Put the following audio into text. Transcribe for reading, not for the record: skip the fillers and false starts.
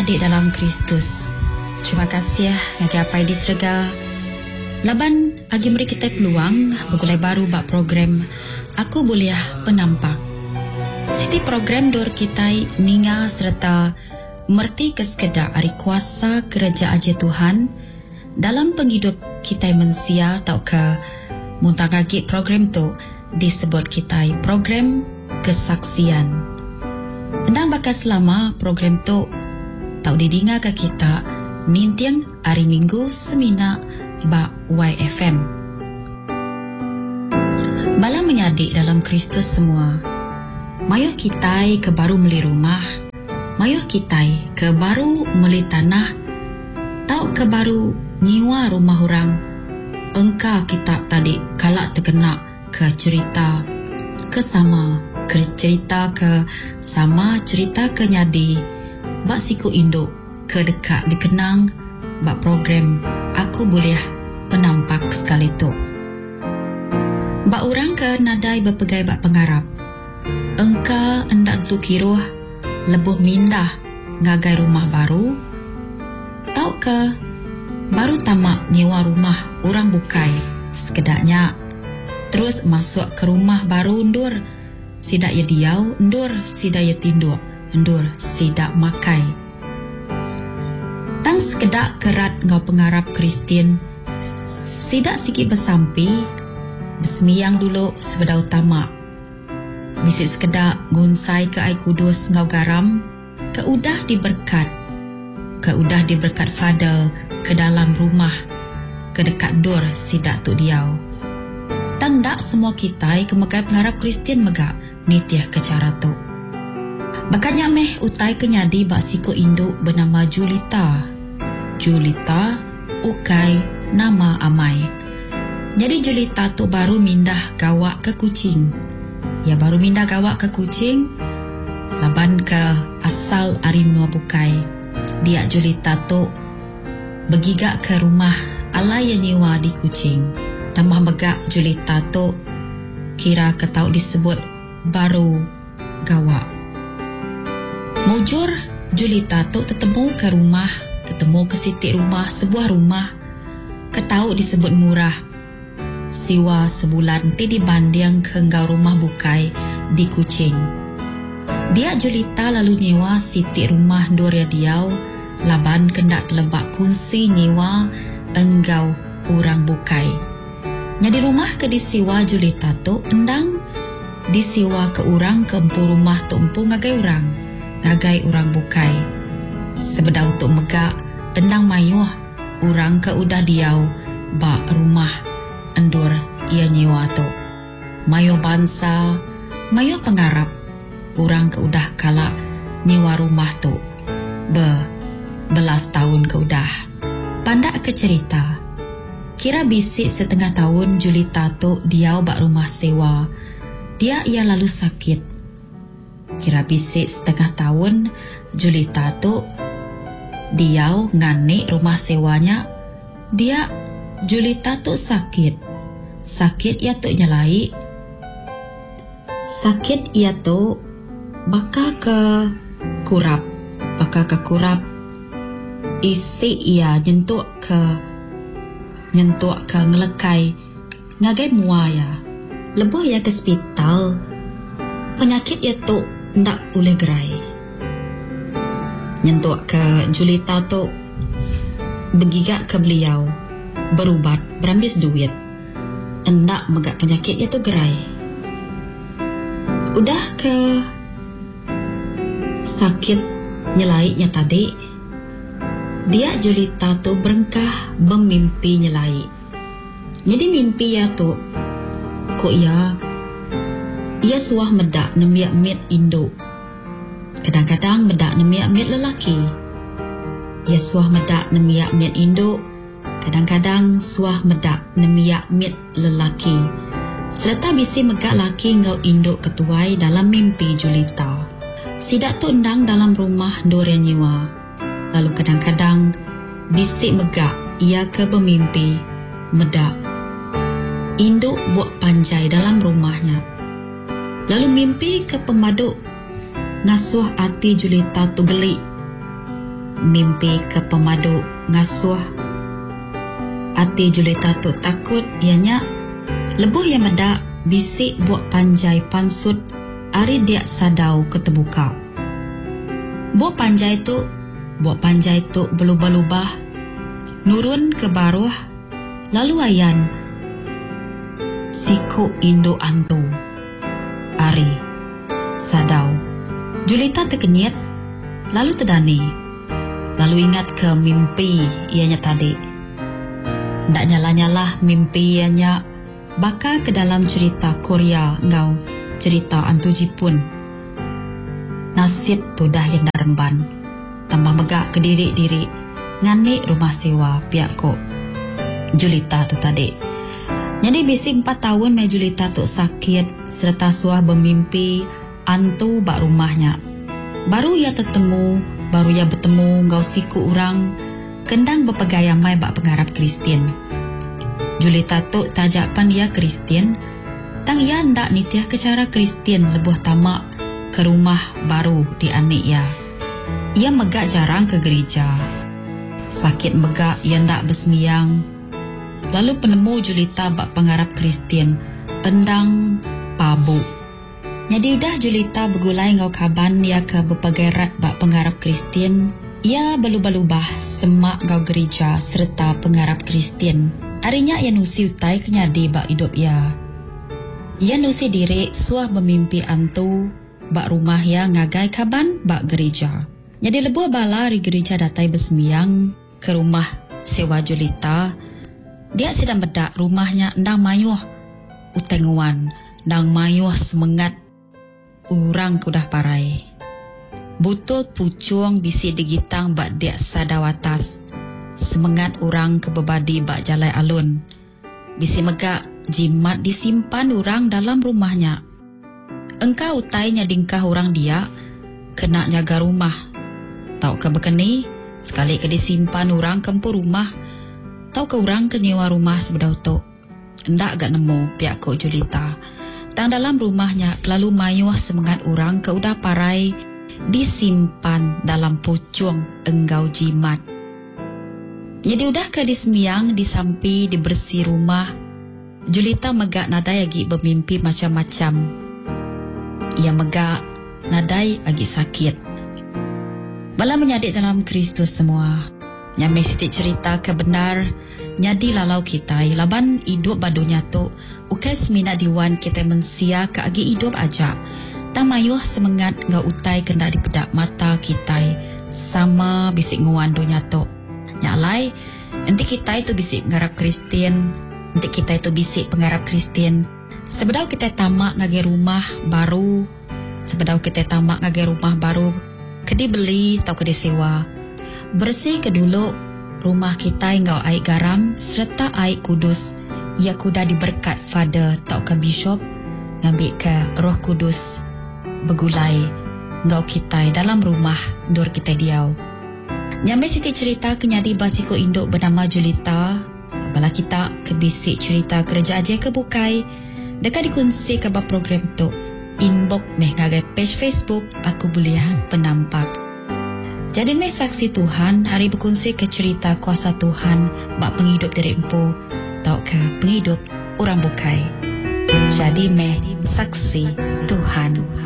adik dalam Kristus. Terima kasih ngagi apai disrega. Laban agi meri kita peluang begulai baru bak program Aku Boleh Penampak. Siti program dor kita ninga serta merti keskedak ari kuasa kerja aja Tuhan dalam penghidup kita manusia tau ke muntagagi program tu disebut kita program kesaksian. Endang bakas lama program tu tau didinga ke kita nintiang hari Minggu semina ba YFM. Bala menyadik dalam Kristus semua. Mayuh kitai ke baru meli rumah, mayuh kitai ke baru meli tanah, tau ke baru nyiwa rumah orang. Engkau kita tadi kalak terkena ke cerita ke sama, ke cerita ke sama, cerita ke nyadi bak siku induk ke dekat dikenang bak program Aku Boleh Penampak sekali tu. Bak orang ke nadai berpegai bak pengarap. Engkau hendak tu kiruh lebuh mindah ngagai rumah baru. Tau ke baru tamak nyewa rumah orang bukai sekedaknya. Terus masuk ke rumah baru undur. Sidak ya diau, undur sidak ya tinduk, undur sidak makai. Tang sekedak kerat ngau pengarap Kristin. Sidak sikit bersampi, bersemiyang dulu sebedau tamak. Bisik sekedak ngunsai ke air kudus ngau garam, keudah diberkat Father ke dalam rumah, ke dekat dur sidak tu diau. Tangdak semua kita kemegai pengarap Kristin megak nitiah ke cara tu. Bakatnya meh utai kenyadi bak siku induk bernama Julita, ukai nama amai. Jadi Julita tu baru mindah gawak ke kucing. Ya baru mindah gawak ke kucing, laban ke asal arimnua bukai. Dia Julita tu begigak ke rumah ala yang nyewa di kucing. Tambah megak Julita tu kira ketau disebut baru gawak. Mujur Julita tu tetemu ke rumah, tetemu ke sitik rumah, sebuah rumah ketau disebut murah. Siwa sebulan ti dibanding ke engkau rumah bukai di kucing. Dia Julita lalu nyewa sitik rumah Doria diau, laban kendak telebak kunci nyewa engkau orang bukai. Jadi rumah ke disiwa Julita tu endang disiwa ke orang ke empu rumah tu empu ngagai orang bukai. Sebedau tu megak endang mayuh orang ke udah diau bak rumah endur ia nyewa tu. Mayuh bangsa, mayuh pengarap orang ke udah kalak nyewa rumah tu belas tahun ke udah. Pandak ke cerita, kira bisik setengah tahun Julita tu diau bak rumah sewa. Dia ia lalu sakit. Kira bisik setengah tahun Julita tu diau nganik rumah sewanya. Dia Julita tu sakit ia tu nyelai. Sakit ia tu baka ke kurap. Isi ia nyentuk ke ngelekai ngagai muaya. Lebuh ia ke hospital. Penyakit ia tu ndak boleh gerai. Nyentuk ke Julita tu begigak ke beliau, berubat, berambis duit. Endak megak penyakit itu gerai. Udah ke sakit nyelaiknya tadi. Dia Julita tu berengkah bermimpi nyelai. Jadi mimpi ya tu kok ia suah medak nemiak mit induk. Kadang-kadang medak nemiak mit lelaki. Ia suah medak nemiak mit induk. Kadang-kadang suah medak nemiak mit lelaki. Serta bisi megak laki ngau induk ketuai dalam mimpi Julita. Sidak tu endang dalam rumah Doria nyewa. Lalu kadang-kadang bisik megak ia ke bermimpi medak induk buat panjai dalam rumahnya. Lalu mimpi ke pemaduk ngasuh hati Julita tu gelik. mimpi ke pemadu ngasuh. Ati Julita tu takut ianya lebuh yang medak bisik buat panjai pansut ari dia sadau ketebuka. Buat panjai tu berubah-ubah nurun ke baruh lalu ayan siku Indo antu ari sadau. Julita terkenyit lalu terdani, lalu ingat ke mimpi ianya tadi. Ndak nyala-nyala mimpi ianya baka ke dalam cerita Korea ngau cerita antu Jepun. Nasib tu dah yang dah remban, tambah megak ke diri-diri ngani rumah sewa pihak kok Julita tu tadi. Jadi bisi 4 tahun mai Julita tu sakit serta suah bermimpi antu bak rumahnya. Baru ia bertemu ngau siku orang kendang berpegaya mai bak pengarap Kristian. Julita tu tajapan ia Kristian, tang ia ndak nitiah ke cara Kristian lebuh tamak ke rumah baru di anik ia. Ia megak jarang ke gereja. Sakit megak ia ndak besmiang. Lalu penemu Julita bak pengarap Kristian endang pabu. Jadi dah Julita bergulai ngau kaban ia ke berpegerat bak pengarap Kristian. Ia berlubah-lubah semak ngau gereja serta pengarap Kristian. Harinya ia nusi utai kenyadi bak hidup ia. Ia nusi diri suah bermimpi antu bak rumah ia ngagai kaban bak gereja. Jadi lebuh bala di gereja datai besmiang ke rumah sewa Julita. Dia sedang bedak rumahnya ndang mayuh utenguan, ndang mayuh semangat urang kudah parai. Butut pucung bisi digitang bak dia sadawatas. Semangat urang kebebadi bak jalai alun. Bisi megak jimat disimpan urang dalam rumahnya. Engkau utainya dingkah urang dia kena jaga rumah. Tau ke bekeni sekali ke disimpan urang kempu rumah. Tau ke urang ke nyewa rumah sebedau tu. Ndak gak nemu pihak ko Julita. Tang dalam rumahnya lalu mayuh semangat urang ke udah parai disimpan dalam pucung enggau jimat. Jadi udah ke disemiang disampi dibersih rumah. Julita megak nadai agi bermimpi macam-macam. Ia megak nadai agi sakit. Bala menyadik dalam Kristus semua. Yang mesti cerita kebenar nyadi lalau kita laban hidup badunya tu ukai semina diwan kita mensia ke agi hidup aja. Tak mayuh semangat ngau utai kena dipedak mata kita sama bisik nguan dunia tu. Nyalai nanti kita itu bisik ngarap Kristian, nanti kita itu bisik pengarap Kristian. Sebedau kita tamak ngage rumah baru, kedi beli atau kedi sewa. Bersih ke dulu rumah kita ngau air garam serta air kudus. Ia kuda diberkat Father atau ke Bishop ngambil ke Roh Kudus begulai ngau kita dalam rumah dur kita diau. Nyambe siti cerita kenyadi basiko induk bernama Julita. Bala kita kebisik cerita kerja aja kebukai. Dekat dikunci ke program tu. Inbox meh ngagai page Facebook Aku Belia Penampak. Jadi meh saksi Tuhan hari berkongsi ke cerita kuasa Tuhan bak penghidup dari empu tau ke penghidup orang bukai. Jadi meh saksi Tuhan.